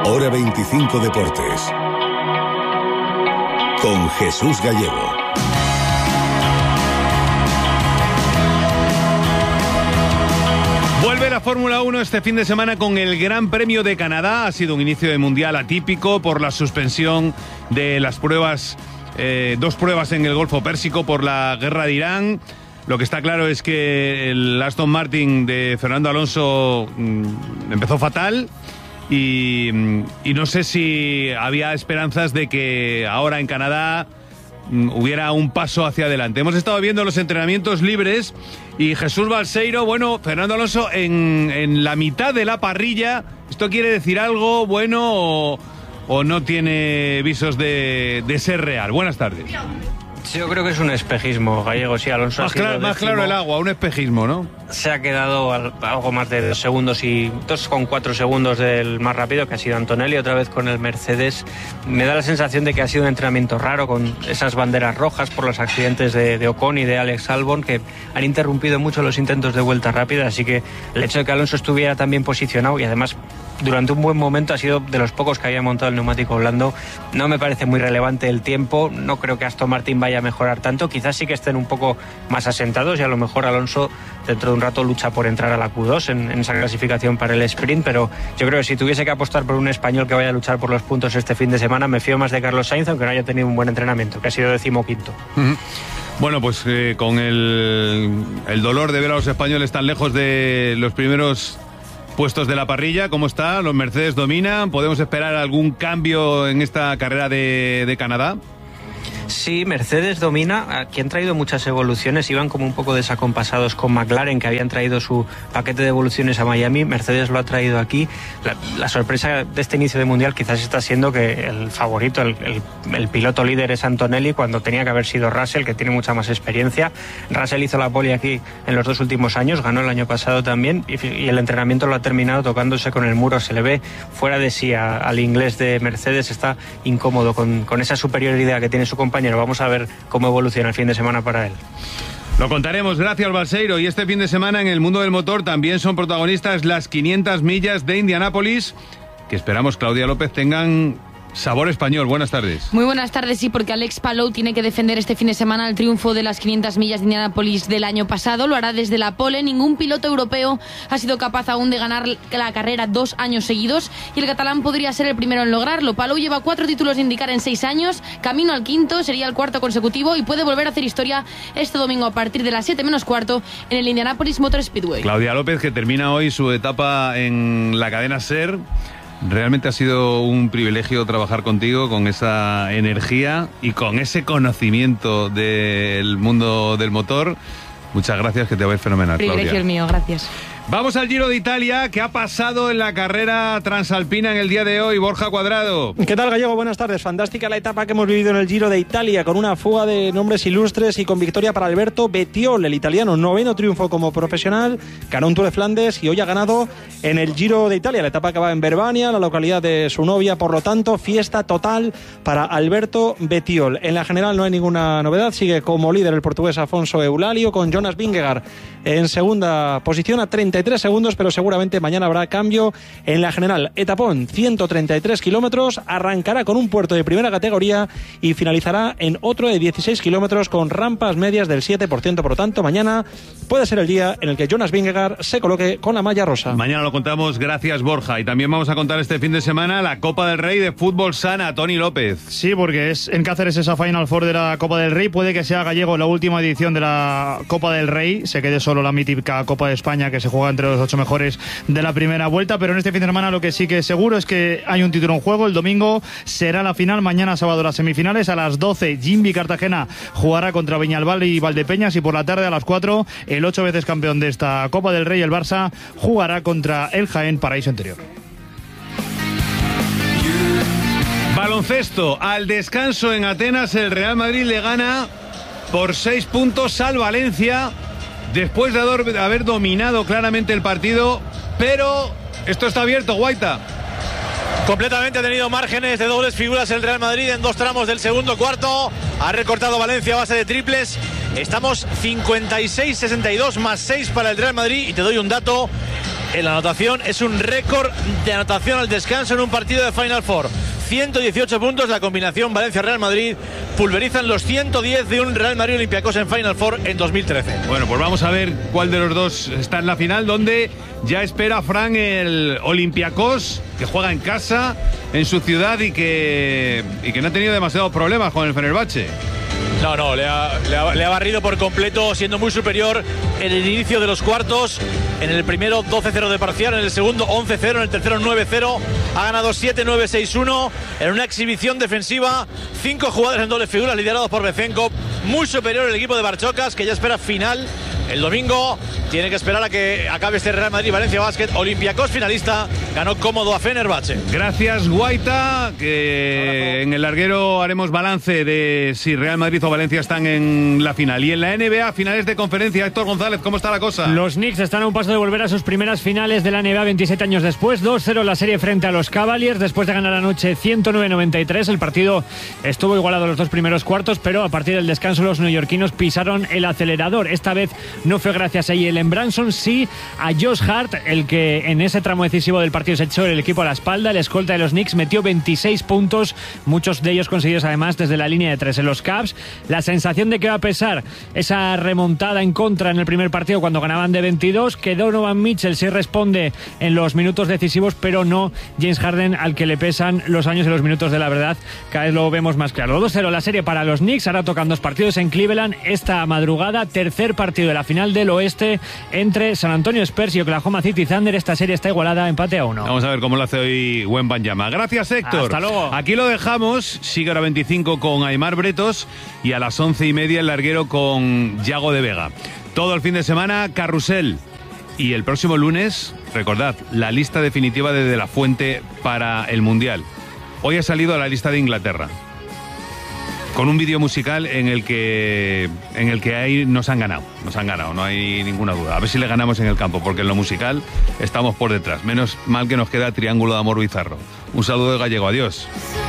Hora 25 Deportes. Con Jesús Gallego. Vuelve la Fórmula 1 este fin de semana con el Gran Premio de Canadá. Ha sido un inicio de mundial atípico por la suspensión de las pruebas, 2 pruebas en el Golfo Pérsico por la guerra de Irán. Lo que está claro es que el Aston Martin de Fernando Alonso empezó fatal y no sé si había esperanzas de que ahora en Canadá hubiera un paso hacia adelante. Hemos estado viendo los entrenamientos libres y Jesús Balseiro, bueno, Fernando Alonso en la mitad de la parrilla. ¿Esto quiere decir algo bueno o no tiene visos de ser real? Buenas tardes. Yo creo que es un espejismo, Gallego. Sí, Alonso más claro el agua, un espejismo, ¿no? Se ha quedado algo más de 2 segundos y 2,4 segundos del más rápido, que ha sido Antonelli, otra vez con el Mercedes. Me da la sensación de que ha sido un entrenamiento raro, con esas banderas rojas por los accidentes de Ocon y de Alex Albon, que han interrumpido mucho los intentos de vuelta rápida. Así que el hecho de que Alonso estuviera tan bien posicionado y además durante un buen momento ha sido de los pocos que había montado el neumático blando. No me parece muy relevante el tiempo. No creo que Aston Martin vaya a mejorar tanto. Quizás sí que estén un poco más asentados y a lo mejor Alonso dentro de un rato lucha por entrar a la Q2 en esa clasificación para el sprint, pero yo creo que si tuviese que apostar por un español que vaya a luchar por los puntos este fin de semana, me fío más de Carlos Sainz, aunque no haya tenido un buen entrenamiento, que ha sido 15º. Bueno, pues con el dolor de ver a los españoles tan lejos de los primeros puestos de la parrilla, ¿cómo está? ¿Los Mercedes dominan? ¿Podemos esperar algún cambio en esta carrera de Canadá? Sí, Mercedes domina. Aquí han traído muchas evoluciones, iban como un poco desacompasados con McLaren, que habían traído su paquete de evoluciones a Miami. Mercedes lo ha traído aquí. La sorpresa de este inicio de mundial quizás está siendo que el favorito, el piloto líder es Antonelli, cuando tenía que haber sido Russell, que tiene mucha más experiencia. Russell hizo la pole aquí en los 2 últimos años, ganó el año pasado también, y el entrenamiento lo ha terminado tocándose con el muro. Se le ve fuera de sí al inglés de Mercedes, está incómodo con esa superioridad que tiene su compañero. Vamos a ver cómo evoluciona el fin de semana para él. Lo contaremos, gracias Balseiro. Y este fin de semana en el mundo del motor también son protagonistas las 500 millas de Indianápolis, que esperamos, Claudia López, tengan sabor español. Buenas tardes. Muy buenas tardes, sí, porque Alex Palou tiene que defender este fin de semana el triunfo de las 500 millas de Indianápolis del año pasado. Lo hará desde la pole. Ningún piloto europeo ha sido capaz aún de ganar la carrera 2 años seguidos y el catalán podría ser el primero en lograrlo. Palou lleva 4 títulos de IndyCar en 6 años, camino al 5º, sería el 4º consecutivo y puede volver a hacer historia este domingo a partir de las 7:15 en el Indianapolis Motor Speedway. Claudia López, que termina hoy su etapa en la cadena SER. Realmente ha sido un privilegio trabajar contigo, con esa energía y con ese conocimiento del mundo del motor. Muchas gracias, que te va a ir fenomenal, Claudia. Privilegio el mío, gracias. Vamos al Giro de Italia, que ha pasado en la carrera transalpina en el día de hoy. Borja Cuadrado. ¿Qué tal, Gallego? Buenas tardes. Fantástica la etapa que hemos vivido en el Giro de Italia, con una fuga de nombres ilustres y con victoria para Alberto Bettiol, el italiano. 9º triunfo como profesional, ganó un Tour de Flandes y hoy ha ganado en el Giro de Italia. La etapa que va en Verbania, la localidad de su novia. Por lo tanto, fiesta total para Alberto Bettiol. En la general no hay ninguna novedad. Sigue como líder el portugués Afonso Eulalio, con Jonas Vingegaard en segunda posición a 33 segundos, pero seguramente mañana habrá cambio en la general. Etapón, 133 kilómetros, arrancará con un puerto de primera categoría y finalizará en otro de 16 kilómetros con rampas medias del 7%. Por lo tanto, mañana puede ser el día en el que Jonas Vingegaard se coloque con la malla rosa. Mañana lo contamos, gracias Borja. Y también vamos a contar este fin de semana la Copa del Rey de fútbol sala. Tony López. Sí, porque es en Cáceres esa Final Four de la Copa del Rey. Puede que sea, Gallego, la última edición de la Copa del Rey. Se quede solo la mítica Copa de España, que se juega entre los 8 mejores de la primera vuelta, pero en este fin de semana lo que sí que es seguro es que hay un título en juego. El domingo será la final, mañana sábado las semifinales. A las 12 Jimby Cartagena jugará contra Viñalbal y Valdepeñas, y por la tarde a las 4 el 8 veces campeón de esta Copa del Rey, el Barça, jugará contra el Jaén Paraíso Interior. Baloncesto, al descanso en Atenas el Real Madrid le gana por 6 puntos al Valencia, después de haber dominado claramente el partido, pero esto está abierto, Guaita. Completamente ha tenido márgenes de dobles figuras el Real Madrid en 2 tramos del segundo cuarto. Ha recortado Valencia a base de triples. Estamos 56-62 más 6 para el Real Madrid. Y te doy un dato: en la anotación. Es un récord de anotación al descanso en un partido de Final Four. 118 puntos, la combinación Valencia-Real Madrid pulverizan los 110 de un Real Madrid Olympiacos en Final Four en 2013. Bueno, pues vamos a ver cuál de los dos está en la final, donde ya espera Fran el Olympiacos, que juega en casa, en su ciudad y que no ha tenido demasiados problemas con el Fenerbahce. No, le ha barrido por completo, siendo muy superior en el inicio de los cuartos. En el primero 12-0 de parcial, en el segundo 11-0, en el tercero 9-0. Ha ganado 7-9, 6-1 en una exhibición defensiva. 5 jugadores en dobles figuras liderados por Bezenkov. Muy superior el equipo de Barchocas, que ya espera final el domingo. Tiene que esperar a que acabe este Real Madrid-Valencia Basket. Olympiacos finalista, ganó cómodo a Fenerbahce. Gracias, Guaita, que en el larguero haremos balance de si Real Madrid o Valencia están en la final. Y en la NBA, finales de conferencia. Héctor González, ¿cómo está la cosa? Los Knicks están a un paso de volver a sus primeras finales de la NBA 27 años después. 2-0 la serie frente a los Cavaliers, después de ganar anoche 109-93. El partido estuvo igualado los dos primeros cuartos, pero a partir del descanso los neoyorquinos pisaron el acelerador. Esta vez no fue gracias a Jalen Branson, sí a Josh Hart, el que en ese tramo decisivo del partido se echó el equipo a la espalda. El escolta de los Knicks metió 26 puntos, muchos de ellos conseguidos además desde la línea de 3 en los Cavs. La sensación de que va a pesar esa remontada en contra en el primer partido cuando ganaban de 22, que Donovan Mitchell sí responde en los minutos decisivos, pero no James Harden, al que le pesan los años y los minutos de la verdad. Cada vez lo vemos más claro. 2-0 la serie para los Knicks. Ahora tocan dos partidos en Cleveland esta madrugada. Tercer partido de la final del oeste entre San Antonio Spurs y Oklahoma City Thunder. Esta serie está igualada, empate a 1. Vamos a ver cómo lo hace hoy Wembanyama. Gracias, Héctor. Hasta luego. Aquí lo dejamos. Sigue ahora 25 con Aimar Bretos y a las 11:30 el larguero con Yago de Vega. Todo el fin de semana, carrusel. Y el próximo lunes, recordad, la lista definitiva de De La Fuente para el Mundial. Hoy ha salido a la lista de Inglaterra, con un vídeo musical en el que ahí nos han ganado, no hay ninguna duda. A ver si le ganamos en el campo, porque en lo musical estamos por detrás. Menos mal que nos queda Triángulo de Amor Bizarro. Un saludo de Gallego, adiós.